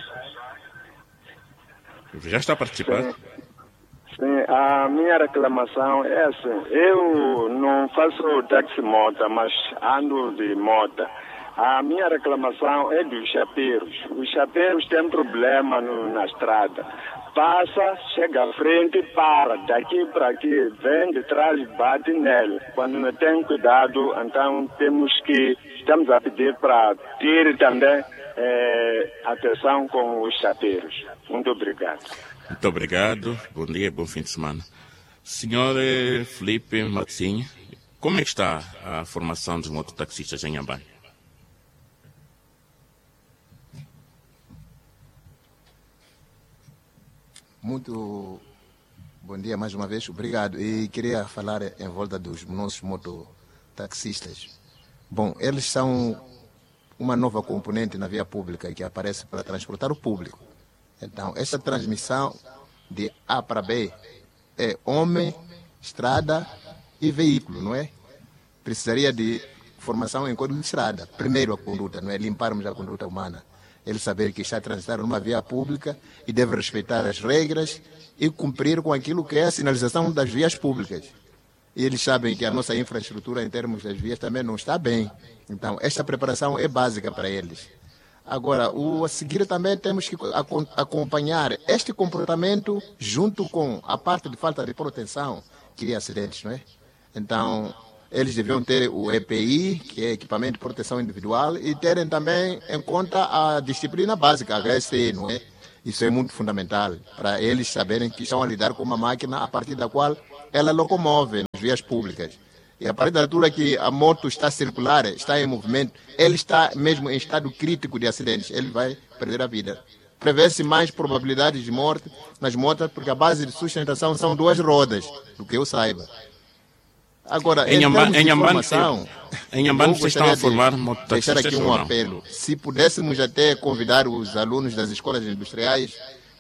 Já está a participar? Sim. Sim, a minha reclamação é assim, eu não faço taxi-moto, mas ando de moto. A minha reclamação é dos chapeiros. Os chapeiros têm problema no, na estrada. Passa, chega à frente, para, daqui para aqui, vem de trás e bate nele. Quando não tem cuidado, então temos que, estamos a pedir para ter também é, atenção com os chapeiros. Muito obrigado. Muito obrigado. Bom dia, bom fim de semana. Senhor Felipe Matzinha, como é que está a formação dos mototaxistas em Inhambane? Muito bom dia mais uma vez, obrigado. E queria falar em volta dos nossos mototaxistas. Bom, eles são uma nova componente na via pública que aparece para transportar o público. Então, essa transmissão de A para B é homem, estrada e veículo, não é? Precisaria de formação em código de estrada. Primeiro a conduta, não é? Limparmos a conduta humana. Ele saber que está a transitar numa via pública e deve respeitar as regras e cumprir com aquilo que é a sinalização das vias públicas. E eles sabem que a nossa infraestrutura em termos das vias também não está bem. Então, esta preparação é básica para eles. Agora, o a seguir também temos que acompanhar este comportamento junto com a parte de falta de proteção que cria acidentes, não é? Então, eles deviam ter o E P I, que é equipamento de proteção individual, e terem também em conta a disciplina básica, a H S T, não é? Isso é muito fundamental, para eles saberem que estão a lidar com uma máquina a partir da qual ela locomove nas vias públicas. E a partir da altura que a moto está circular, está em movimento, ele está mesmo em estado crítico de acidentes, ele vai perder a vida. Prevê-se mais probabilidades de morte nas motos, porque a base de sustentação são duas rodas, do que eu saiba. Agora, em em Inhambane, termos de em Inhambane, informação, em Inhambane eu vocês estão a gostaria de formar deixar mototaxistas aqui ou um não? apelo. Se pudéssemos até convidar os alunos das escolas industriais,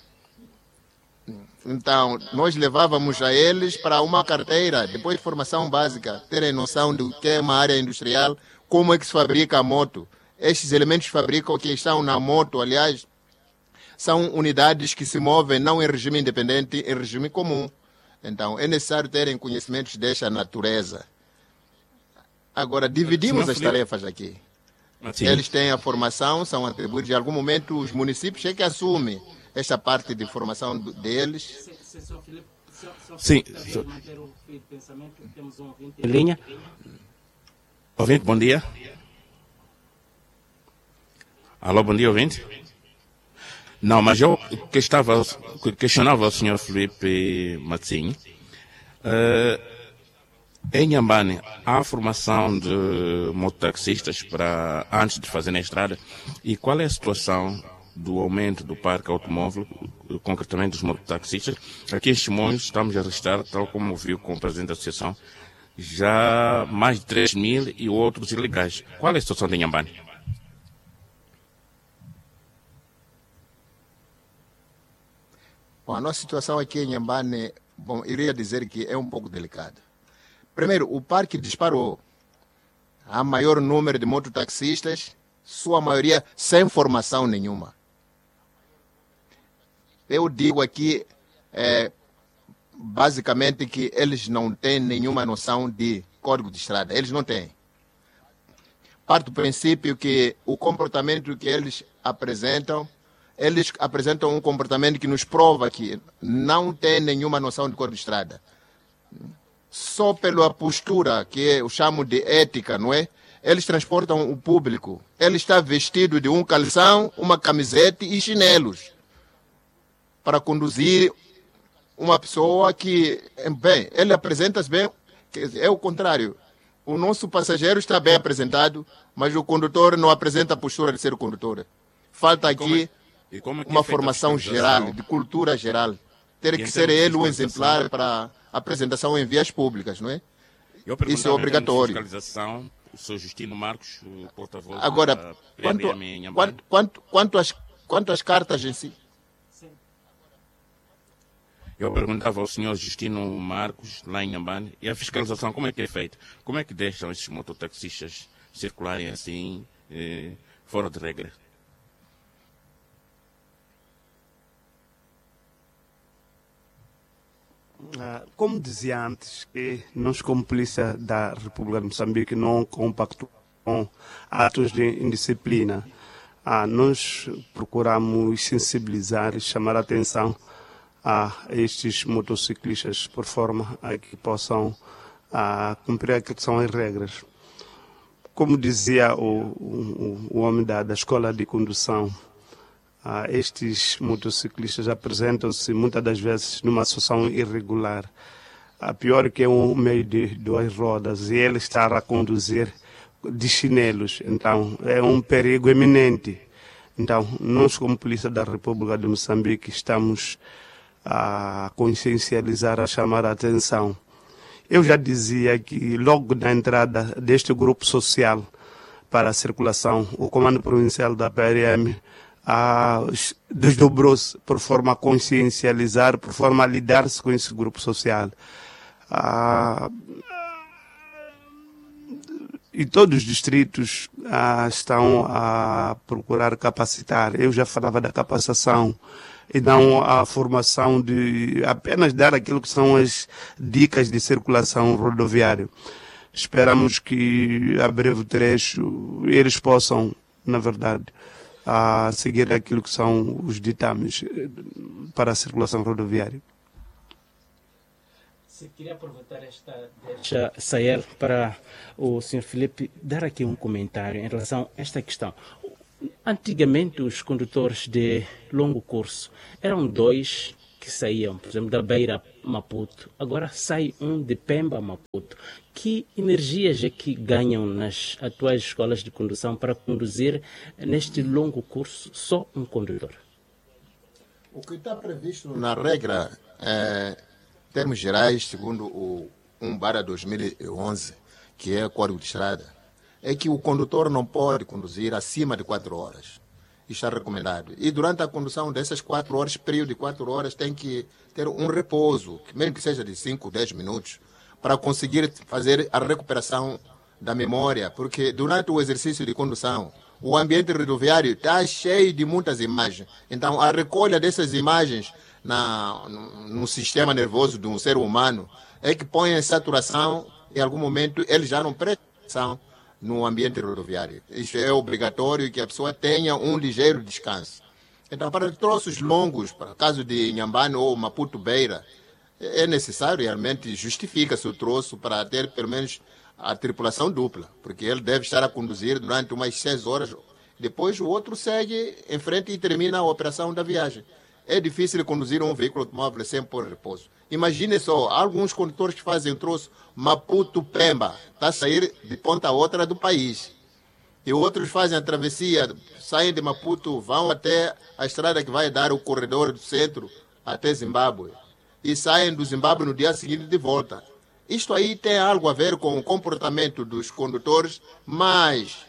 então nós levávamos a eles para uma carteira, depois de formação básica, terem noção do que é uma área industrial, como é que se fabrica a moto. Estes elementos que fabricam, que estão na moto, aliás, são unidades que se movem não em regime independente, em regime comum. Então, é necessário terem conhecimentos desta natureza. Agora, dividimos Senhor as Felipe. tarefas aqui. Sim. Eles têm a formação, são atribuídos. Em algum momento, os municípios é que assumem esta parte de formação do- deles. Sim. Em linha. Ouvinte, bom dia. Alô, bom dia, ouvinte. Não, mas eu que estava, questionava o senhor Felipe Matzinho. Uh, em Inhambane, há formação de mototaxistas para, antes de fazerem a estrada? E qual é a situação do aumento do parque automóvel, concretamente dos mototaxistas? Aqui em Chimões estamos a registrar, tal como ouviu com o presidente da associação, já mais de três mil e outros ilegais. Qual é a situação de Inhambane? Bom, a nossa situação aqui em Inhambane, bom, iria dizer que é um pouco delicada. Primeiro, o parque disparou. Há maior número de mototaxistas, sua maioria sem formação nenhuma. Eu digo aqui, é, basicamente, que eles não têm nenhuma noção de código de estrada. Eles não têm. Parte do princípio que o comportamento que eles apresentam, eles apresentam um comportamento que nos prova que não tem nenhuma noção de código de estrada. Só pela postura, que eu chamo de ética, não é? Eles transportam o público. Ele está vestido de um calção, uma camiseta e chinelos para conduzir uma pessoa que, bem, ele apresenta-se bem, é o contrário. O nosso passageiro está bem apresentado, mas o condutor não apresenta a postura de ser o condutor. Falta aqui E como é que uma é feita a formação fiscalização? geral, de cultura geral. Ter E que em ser termos de ele um fiscalização? exemplar para apresentação em vias públicas, não é? Eu Isso perguntava é em termos de obrigatório. fiscalização, o senhor Justino Marcos, o porta-voz Agora, da quanto, P R M em Inhambane. quanto, quanto, quanto, às, quanto às cartas em si, Eu perguntava ao senhor Justino Marcos, lá em Inhambane, e a fiscalização, como é que é feita? Como é que deixam esses mototaxistas circularem assim, eh, fora de regra? Ah, como dizia antes, que nós como Polícia da República de Moçambique não compactuamos com atos de indisciplina. Ah, nós procuramos sensibilizar e chamar a atenção a estes motociclistas por forma a que possam ah, cumprir aquilo que são as regras. Como dizia o, o, o homem da, da escola de condução, ah, estes motociclistas apresentam-se muitas das vezes numa situação irregular. A pior que é um meio de duas rodas e ele estar a conduzir de chinelos. Então, é um perigo eminente. Então, nós como Polícia da República de Moçambique estamos a consciencializar, a chamar a atenção. Eu já dizia que logo na entrada deste grupo social para a circulação, o Comando Provincial da P R M ah, desdobrou-se por forma a consciencializar, por forma a lidar-se com esse grupo social. Ah, e todos os distritos ah, estão a procurar capacitar. Eu já falava da capacitação e não a formação de apenas dar aquilo que são as dicas de circulação rodoviária. Esperamos que a breve trecho eles possam, na verdade, a seguir aquilo que são os ditames para a circulação rodoviária. Se queria aproveitar esta deixa, Sael, para o senhor Felipe dar aqui um comentário em relação a esta questão. Antigamente, os condutores de longo curso eram dois que saíam, por exemplo, da Beira a Maputo. Agora sai um de Pemba a Maputo. Que energias é que ganham nas atuais escolas de condução para conduzir neste longo curso só um condutor? O que está previsto na regra, é, em termos gerais, segundo o um barra dois mil e onze, que é o Código de Estrada, é que o condutor não pode conduzir acima de quatro horas. Isto é recomendado. E durante a condução dessas quatro horas, período de quatro horas, tem que ter um repouso, mesmo que seja de cinco, dez minutos, para conseguir fazer a recuperação da memória, porque durante o exercício de condução, o ambiente rodoviário está cheio de muitas imagens. Então, a recolha dessas imagens na, no, no sistema nervoso de um ser humano é que põe em saturação, em algum momento, ele já não presta atenção no ambiente rodoviário. Isso é obrigatório que a pessoa tenha um ligeiro descanso. Então, para troços longos, para o caso de Inhambane ou Maputo Beira, é necessário, realmente, justifica-se o troço para ter, pelo menos, a tripulação dupla, porque ele deve estar a conduzir durante umas seis horas. Depois, o outro segue em frente e termina a operação da viagem. É difícil conduzir um veículo automóvel sem pôr repouso. Imagine só, alguns condutores que fazem o troço Maputo-Pemba, está a sair de ponta a outra do país. E outros fazem a travessia, saem de Maputo, vão até a estrada que vai dar o corredor do centro até Zimbábue. E saem do Zimbábue no dia seguinte de volta. Isto aí tem algo a ver com o comportamento dos condutores, mas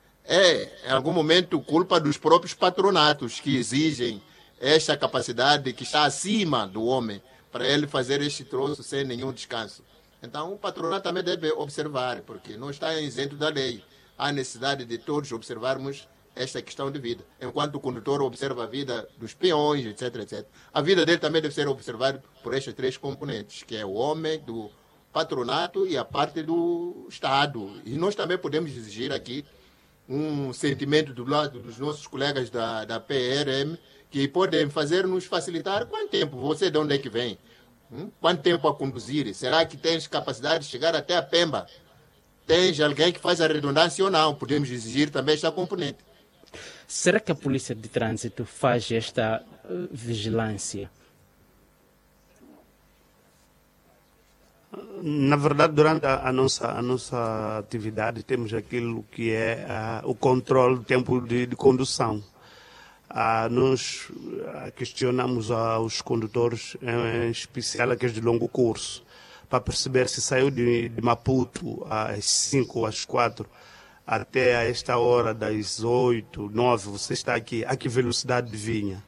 é, em algum momento, culpa dos próprios patronatos que exigem esta capacidade que está acima do homem para ele fazer este troço sem nenhum descanso. Então, o patronato também deve observar, porque não está isento da lei. Há necessidade de todos observarmos esta questão de vida. Enquanto o condutor observa a vida dos peões, etc, etcétera. A vida dele também deve ser observada por estes três componentes, que é o homem, do patronato e a parte do Estado. E nós também podemos exigir aqui um sentimento do lado dos nossos colegas da, da P R M, que podem fazer-nos facilitar. Quanto tempo? Você de onde é que vem? Hum? Quanto tempo a conduzir? Será que tens capacidade de chegar até a Pemba? Tens alguém que faz a redundância ou não? Podemos exigir também esta componente. Será que a Polícia de Trânsito faz esta uh, vigilância? Na verdade, durante a, a, nossa, a nossa atividade, temos aquilo que é uh, o controle do tempo de, de condução. Uh, nós uh, questionamos uh, os condutores, em especial aqueles de longo curso, para perceber se saiu de, de Maputo às cinco, às quatro, até a esta hora das oito, nove, você está aqui, a que velocidade vinha.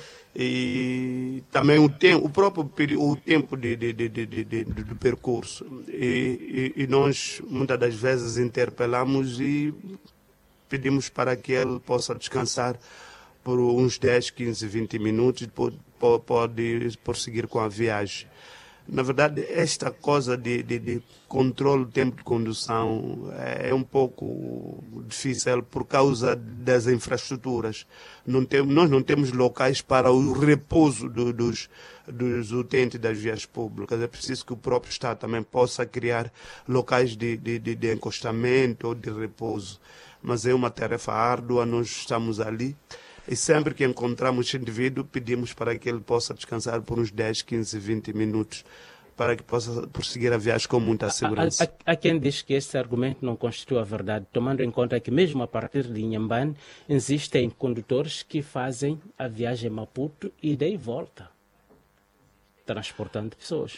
E também o, tempo, o próprio o tempo de, de, de, de, de, de, de percurso. E, e, e nós, muitas das vezes, interpelamos e pedimos para que ele possa descansar por uns dez, quinze, vinte minutos e pode, pode prosseguir com a viagem. Na verdade, esta coisa de, de, de controle do tempo de condução é um pouco difícil por causa das infraestruturas. Não tem, nós não temos locais para o repouso do, dos, dos utentes das vias públicas. É preciso que o próprio Estado também possa criar locais de, de, de, de encostamento ou de repouso. Mas é uma tarefa árdua, nós estamos ali. E sempre que encontramos esse indivíduo, pedimos para que ele possa descansar por uns dez, quinze, vinte minutos, para que possa prosseguir a viagem com muita segurança. Há, há, há quem diz que esse argumento não constitui a verdade, tomando em conta que mesmo a partir de Inhambane existem condutores que fazem a viagem a Maputo e daí volta, transportando pessoas.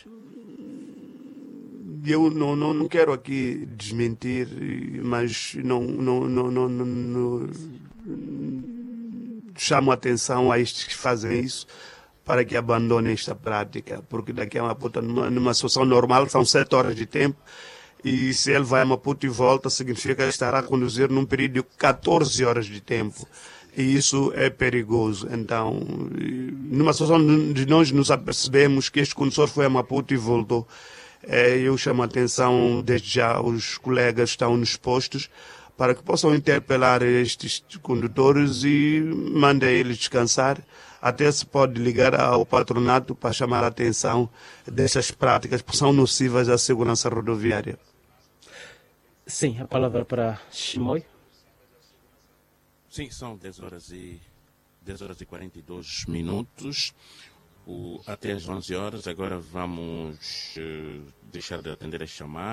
Eu não, não, não quero aqui desmentir, mas não... não, não, não, não, não chamo a atenção a estes que fazem isso para que abandonem esta prática, porque daqui a Maputo, numa, numa situação normal, são sete horas de tempo, e se ele vai a Maputo e volta, significa que estará a conduzir num período de catorze horas de tempo, e isso é perigoso. Então, numa situação de nós nos apercebemos que este condutor foi a Maputo e voltou, eu chamo a atenção, desde já, os colegas que estão nos postos, para que possam interpelar estes condutores e mandem eles descansar até se pode ligar ao patronato para chamar a atenção dessas práticas, porque são nocivas à segurança rodoviária. Sim, a palavra para Chimoio. Sim, são dez horas e, dez horas e quarenta e dois minutos. O, até às onze horas, agora vamos uh, deixar de atender as chamadas.